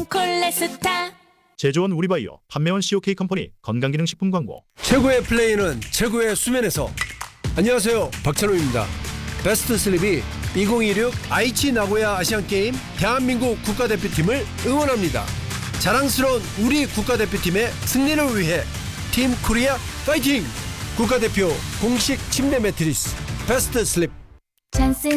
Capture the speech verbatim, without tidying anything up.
콜레스타. 제조원 우리바이오, 판매원 씨오케이 컴퍼니 건강기능식품 광고. 최고의 플레이는 최고의 수면에서. 안녕하세요, 박찬호입니다. 베스트 슬립이 이천이십육 아이치 나고야 아시안게임 대한민국 국가대표팀을 응원합니다. 자랑스러운 우리 국가대표팀의 승리를 위해 팀 코리아 파이팅! 국가대표 공식 침대 매트리스 베스트 슬립. 잔슨